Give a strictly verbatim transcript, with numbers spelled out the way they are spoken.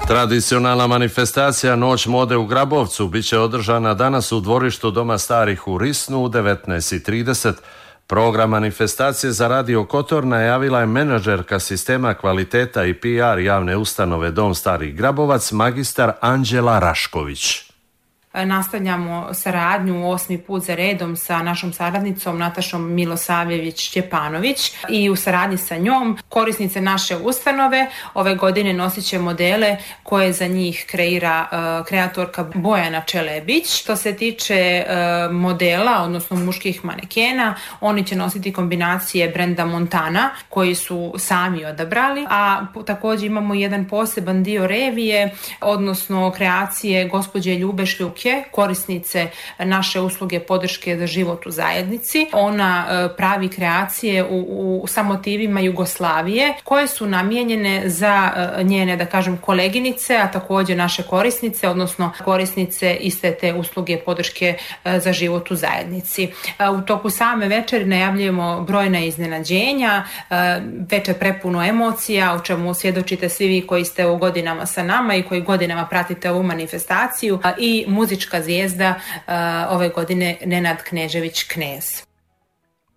Tradicionalna manifestacija Noć mode u Grabovcu bit će održana danas u dvorištu Doma starih u Risnu u devetnaest i trideset. Program manifestacije za Radio Kotor najavila je menadžerka sistema kvaliteta i P R javne ustanove Dom starih Grabovac, magistar Anđela Rašković. Nastavljamo saradnju osmi put za redom sa našom saradnicom Natašom Milosavljević-Čepanović i u saradnji sa njom korisnice naše ustanove ove godine nosit će modele koje za njih kreira uh, kreatorka Bojana Čelebić. Što se tiče uh, modela, odnosno muških manekena, oni će nositi kombinacije brenda Montana koji su sami odabrali, a također imamo jedan poseban dio revije, odnosno kreacije gospođe Ljube Šljuke, korisnice naše usluge podrške za život u zajednici. Ona e, pravi kreacije u, u, sa motivima Jugoslavije koje su namijenjene za e, njene, da kažem, koleginice, a također naše korisnice, odnosno korisnice iste te usluge podrške e, za život u zajednici. E, u toku same večeri najavljujemo brojna iznenađenja, e, večer prepuno emocija, o čemu svjedočite svi vi koji ste u godinama sa nama i koji godinama pratite ovu manifestaciju, a i muzička zvijezda uh, ove godine Nenad Knežević Knez.